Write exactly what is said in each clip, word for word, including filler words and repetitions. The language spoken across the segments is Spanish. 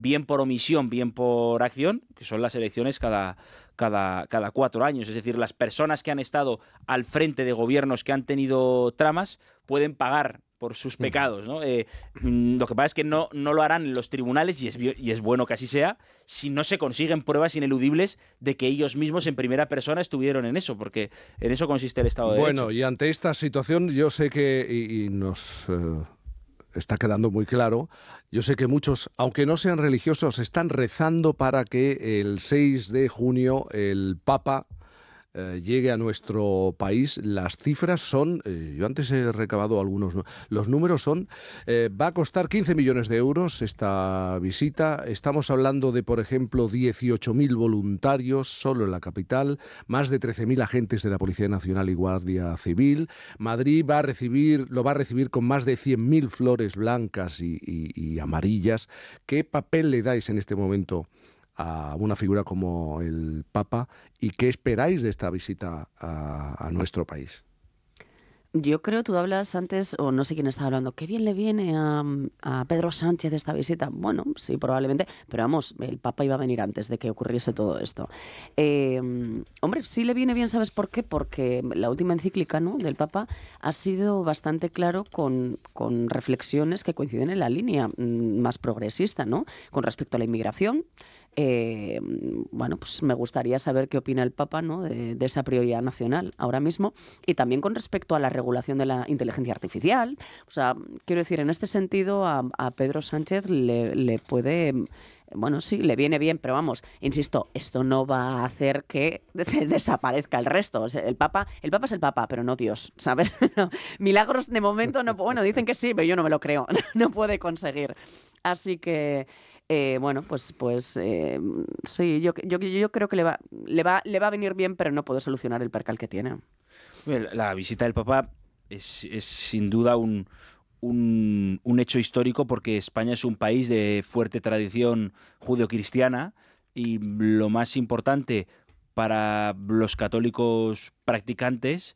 bien por omisión, bien por acción, que son las elecciones cada, cada, cada cuatro años. Es decir, las personas que han estado al frente de gobiernos que han tenido tramas pueden pagar por sus pecados, ¿no? Eh, lo que pasa es que no, no lo harán en los tribunales, y es, y es bueno que así sea, si no se consiguen pruebas ineludibles de que ellos mismos en primera persona estuvieron en eso, porque en eso consiste el Estado de Bueno, Derecho. y ante esta situación yo sé que, y, y nos eh, está quedando muy claro, yo sé que muchos, aunque no sean religiosos, están rezando para que el seis de junio el Papa Eh, llegue a nuestro país. Las cifras son, eh, yo antes he recabado algunos, los números son, eh, va a costar quince millones de euros esta visita. Estamos hablando de, por ejemplo, dieciocho mil voluntarios solo en la capital, más de trece mil agentes de la Policía Nacional y Guardia Civil. Madrid va a recibir, lo va a recibir con más de cien mil flores blancas y, y, y amarillas. ¿Qué papel le dais en este momento a una figura como el Papa, y qué esperáis de esta visita a, a nuestro país? Yo creo, tú hablas antes, o no sé quién estaba hablando, qué bien le viene a, a Pedro Sánchez esta visita. Bueno, sí, probablemente, pero vamos, el Papa iba a venir antes de que ocurriese todo esto. Eh, hombre, sí le viene bien, ¿sabes por qué? Porque la última encíclica, ¿no?, del Papa ha sido bastante claro con, con reflexiones que coinciden en la línea más progresista, ¿no?, con respecto a la inmigración. Eh, bueno, pues me gustaría saber qué opina el Papa, ¿no?, de, de esa prioridad nacional ahora mismo, y también con respecto a la regulación de la inteligencia artificial. O sea, quiero decir, en este sentido a, a Pedro Sánchez le, le puede... Bueno, sí, le viene bien, pero vamos, insisto, esto no va a hacer que se desaparezca el resto. O sea, el Papa, el Papa es el Papa, pero no Dios, ¿sabes? No, milagros de momento no, bueno, dicen que sí, pero yo no me lo creo, no puede conseguir. Así que Eh, bueno, pues, pues eh, sí, yo, yo, yo creo que le va, le, va, le va a venir bien, pero no puede solucionar el percal que tiene. La visita del Papa es, es sin duda un, un, un hecho histórico, porque España es un país de fuerte tradición judeocristiana, y lo más importante para los católicos practicantes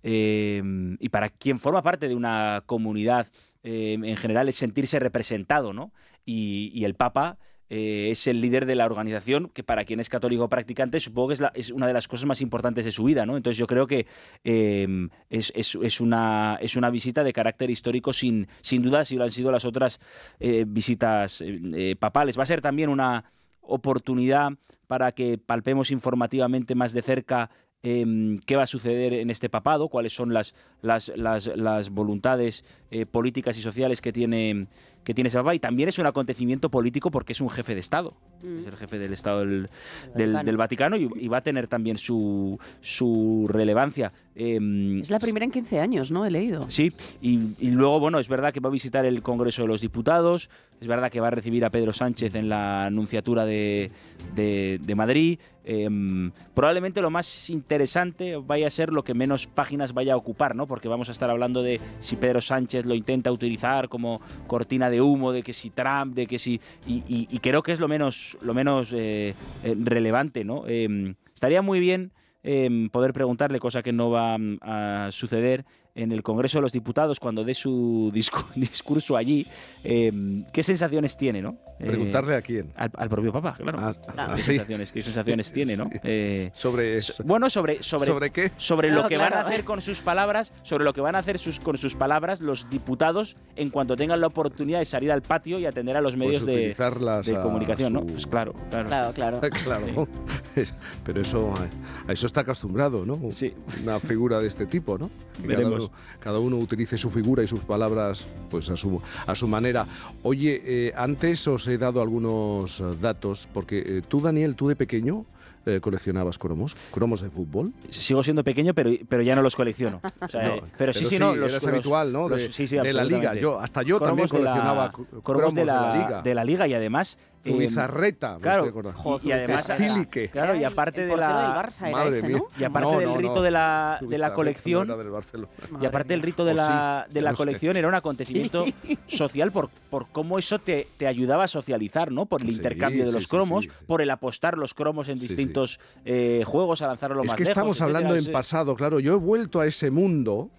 eh, y para quien forma parte de una comunidad eh, en general es sentirse representado, ¿no? Y, y el Papa eh, es el líder de la organización, que para quien es católico practicante supongo que es, la, es una de las cosas más importantes de su vida, ¿no? Entonces yo creo que eh, es, es, es, una, es una visita de carácter histórico sin, sin duda, si lo han sido las otras eh, visitas eh, papales. Va a ser también una oportunidad para que palpemos informativamente más de cerca Eh, qué va a suceder en este papado, cuáles son las, las, las, las voluntades eh, políticas y sociales que tiene, que tiene ese papa. Y también es un acontecimiento político porque es un jefe de Estado, mm. es el jefe del Estado del, del, del Vaticano, y, y va a tener también su, su relevancia. Eh, es la primera en quince años, ¿no? He leído. Sí, y, y luego, bueno, es verdad que va a visitar el Congreso de los Diputados, es verdad que va a recibir a Pedro Sánchez en la Nunciatura de, de, de Madrid. Eh, probablemente lo más interesante vaya a ser lo que menos páginas vaya a ocupar, ¿no? Porque vamos a estar hablando de si Pedro Sánchez lo intenta utilizar como cortina de humo, de que si Trump, de que si... Y, y, y creo que es lo menos, lo menos eh, eh, relevante, ¿no? Eh, estaría muy bien eh, poder preguntarle, cosa que no va a suceder en el Congreso de los Diputados cuando dé su discu- discurso allí, eh, ¿qué sensaciones tiene, no? ¿Preguntarle eh, a quién? Al, al propio Papa, claro. Ah, ah, ¿Qué sí. sensaciones, qué sensaciones sí, tiene, no? Sí. Eh, sobre eso. So, bueno, sobre, sobre, ¿Sobre qué? Sobre claro, lo que claro. van a hacer con sus palabras, sobre lo que van a hacer sus, con sus palabras los diputados en cuanto tengan la oportunidad de salir al patio y atender a los medios pues de, de comunicación, su... ¿no? Pues claro, claro. Claro, claro. claro. Sí. Pero eso, a eso está acostumbrado, ¿no? Sí. Una figura de este tipo, ¿no? Que Veremos. Cada uno, cada uno utilice su figura y sus palabras pues a su, a su manera. Oye, eh, antes os he dado algunos datos, porque eh, tú, Daniel, tú de pequeño eh, coleccionabas cromos, cromos de fútbol. Sigo siendo pequeño, pero, pero ya no los colecciono. O sea, no, eh, pero sí, pero sí, sí, no. Los, eras los, habitual, ¿no? Los, de, sí, sí, de la Liga. Yo, hasta yo también cromos coleccionaba de la, cromos de la, de la Liga. De la Liga, y además... Zubizarreta, claro, joder, y además Stilique. Claro, y aparte el, de el la del Barça era Madre ese, mía. ¿no? y aparte no, del no, rito no. de la de la colección no era del Barcelona. y aparte del rito de O la sí, de la no colección sé. era un acontecimiento sí. social por por cómo eso te, te ayudaba a socializar, ¿no? Por el sí, intercambio de sí, los sí, cromos, sí, sí. por el apostar los cromos en Sí, distintos sí. Eh, juegos, a lanzarlo es más que lejos. estamos hablando etcétera. en pasado, claro. Yo he vuelto a ese mundo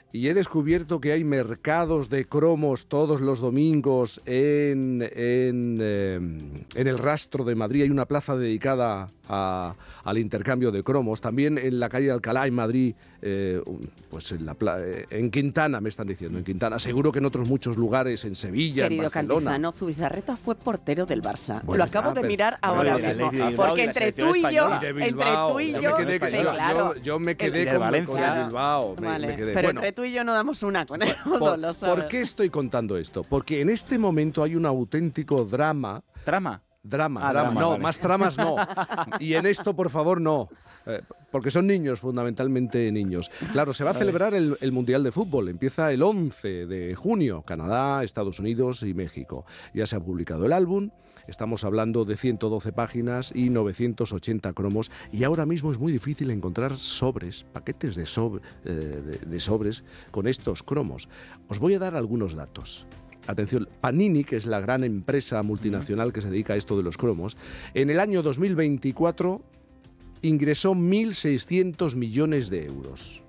y he descubierto que hay mercados de cromos todos los domingos en, en, eh, en el Rastro de Madrid. Hay una plaza dedicada a, al intercambio de cromos. También en la calle de Alcalá, en Madrid, eh, pues en, la, en Quintana, me están diciendo, en Quintana. Seguro que en otros muchos lugares, en Sevilla, Querido en Barcelona. Cantizano, Zubizarreta fue portero del Barça. Bueno, Lo acabo ah, de pero, mirar ahora de, mismo. de, de, de Porque de entre tú y yo, Y de Bilbao, entre tú y yo yo, me quedé, sí, yo, claro. yo, yo me quedé El, con, Valencia, con el Bilbao. Me, Vale, me quedé. pero Bueno, entre tú y yo no damos una con el por, todo, lo sabes. ¿por qué estoy contando esto? Porque en este momento hay un auténtico drama. ¿Trama? Drama, Ah, drama. drama, no, vale. más tramas no. Y en esto, por favor, no. Eh, porque son niños, fundamentalmente niños. Claro, se va a celebrar el, el Mundial de Fútbol. Empieza el once de junio. Canadá, Estados Unidos y México. Ya se ha publicado el álbum. Estamos hablando de ciento doce páginas y novecientos ochenta cromos. Y ahora mismo es muy difícil encontrar sobres, paquetes de, sobre, eh, de, de sobres con estos cromos. Os voy a dar algunos datos. Atención, Panini, que es la gran empresa multinacional que se dedica a esto de los cromos, en el año dos mil veinticuatro ingresó mil seiscientos millones de euros.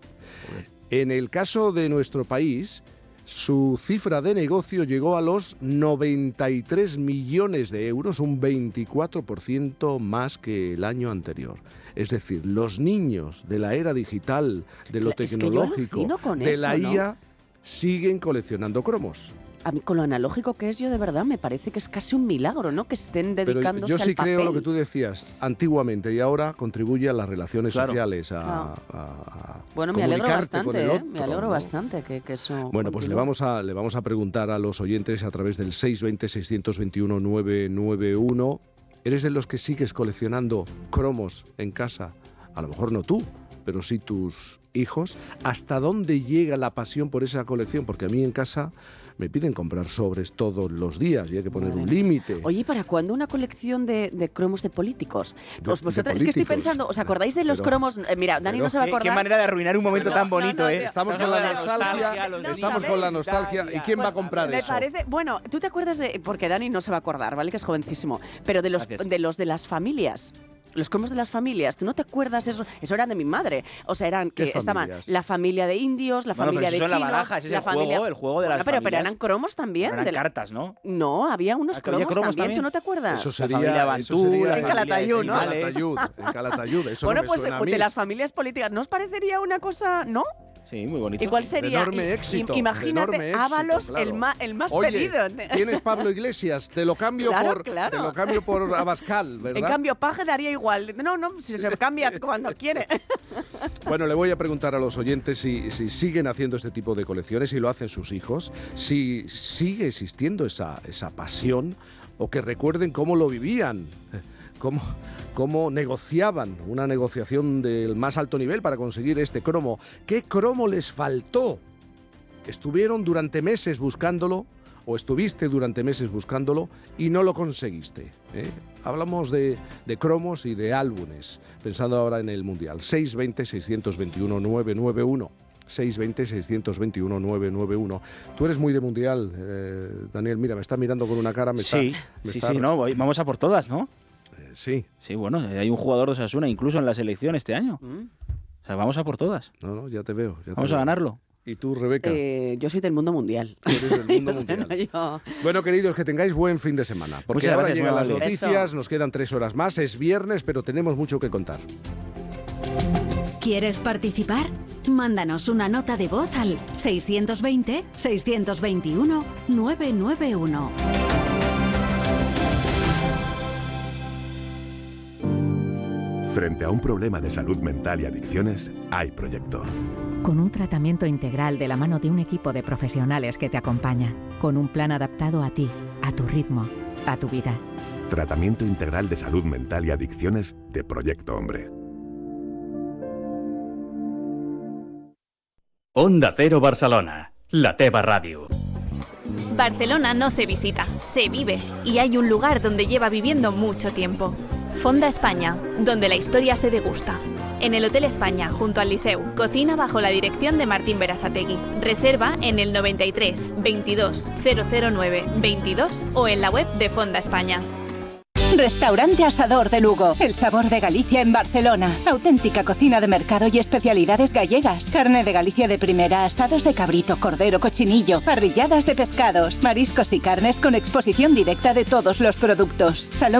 En el caso de nuestro país, su cifra de negocio llegó a los noventa y tres millones de euros, un veinticuatro por ciento más que el año anterior. Es decir, los niños de la era digital, de lo Es que yo tecnológico, alucino con de eso, la ¿no? I A, siguen coleccionando cromos. A mí, con lo analógico que es, yo de verdad me parece que es casi un milagro, ¿no? Que estén Pero dedicándose yo sí al papel. creo lo que tú decías, antiguamente y ahora contribuye a las relaciones Claro. sociales, a, Claro. a- a Bueno, me alegro comunicarte con bastante, el ¿eh? otro, Me alegro ¿no? bastante que, que eso Bueno, pues le continúe. vamos a le vamos a preguntar a los oyentes a través del seis veinte, seiscientos veintiuno, novecientos noventa y uno. ¿Eres de los que sigues coleccionando cromos en casa? A lo mejor no tú, pero sí tus hijos. ¿Hasta dónde llega la pasión por esa colección? Porque a mí en casa me piden comprar sobres todos los días y hay que poner Vale. un límite. Oye, ¿para cuándo una colección de, de cromos de políticos? De- Pues de vosotros- es que estoy políticos. pensando, ¿os acordáis de los Pero- cromos? Eh, mira, Dani pero- no se va a ¿Qué, acordar. qué manera de arruinar un momento Pero- tan bonito, no, no, ¿eh? tío. Estamos Estamos con la con la nostalgia, nostalgia, los estamos días. con la nostalgia. ¿Y quién va a comprar Me eso? parece, bueno, tú te acuerdas de, porque Dani no se va a acordar, ¿vale? Que es jovencísimo, pero de los Gracias. de los de las familias. Los cromos de las familias, ¿tú no te acuerdas eso? Eso eran de mi madre. O sea, eran ¿Qué que estaban familias? la familia de indios, la Bueno, pero familia eso de son la chinos, baraja, ese es la el juego, familia... el juego de Bueno, las pero, pero familias. eran cromos también. Eran de la- cartas, ¿no? No, había unos Ah, que había cromos, cromos también, también. ¿tú no te acuerdas? Eso La sería, familia eso sería Bantura, En Calatayud, ¿no? En Calatayud, en Calatayud. Eso Bueno, no me pues suena a mí. de las familias políticas, ¿no os parecería una cosa, no? Sí, muy bonito. ¿Y cuál sí. sería? enorme I- éxito, im- de Imagínate, enorme éxito, Ábalos, claro. el, ma- el más Oye, pedido. tienes Pablo Iglesias, te lo cambio Claro, por claro. te lo cambio por Abascal, ¿verdad? En cambio, Paje daría igual. No, no, si se cambia cuando quiere. Bueno, le voy a preguntar a los oyentes si, si siguen haciendo este tipo de colecciones, si lo hacen sus hijos, si sigue existiendo esa, esa pasión o que recuerden cómo lo vivían, cómo, cómo negociaban, una negociación del más alto nivel para conseguir este cromo. ¿Qué cromo les faltó? ¿Estuvieron durante meses buscándolo? ¿O estuviste durante meses buscándolo y no lo conseguiste? ¿eh? Hablamos de, de cromos y de álbumes, pensando ahora en el Mundial. seis veinte, seiscientos veintiuno, novecientos noventa y uno. seis veinte, seiscientos veintiuno, novecientos noventa y uno. Tú eres muy de Mundial, eh, Daniel. Mira, me está mirando con una cara. Me Sí, está, me sí, está- sí, no, voy- vamos a por todas, ¿no? eh, sí, Sí, bueno, hay un jugador de Osasuna incluso en la selección este año. Mm. O sea, vamos a por todas. no, no, ya te veo. ya te Vamos a veo. ganarlo. ¿Y tú, Rebeca? Eh, yo soy del mundo mundial. Tú eres del mundo Yo sé, mundial. no, yo- Bueno, queridos, que tengáis buen fin de semana. Porque Muchas ahora gracias, llegan muy las amable. noticias, Eso. nos quedan tres horas más. Es viernes, pero tenemos mucho que contar. ¿Quieres participar? Mándanos una nota de voz al seiscientos veinte, seiscientos veintiuno, novecientos noventa y uno. Frente a un problema de salud mental y adicciones, hay Proyecto. Con un tratamiento integral de la mano de un equipo de profesionales que te acompaña, con un plan adaptado a ti, a tu ritmo, a tu vida. Tratamiento integral de salud mental y adicciones de Proyecto Hombre. Onda Cero Barcelona, la teva ràdio. Barcelona no se visita, se vive, y hay un lugar donde lleva viviendo mucho tiempo. Fonda España, donde la historia se degusta. En el Hotel España, junto al Liceu, cocina bajo la dirección de Martín Berasategui. Reserva en el noventa y tres, veintidós, cero cero nueve, veintidós o en la web de Fonda España. Restaurante Asador de Lugo. El sabor de Galicia en Barcelona. Auténtica cocina de mercado y especialidades gallegas. Carne de Galicia de primera, asados de cabrito, cordero, cochinillo, parrilladas de pescados, mariscos y carnes con exposición directa de todos los productos. Salón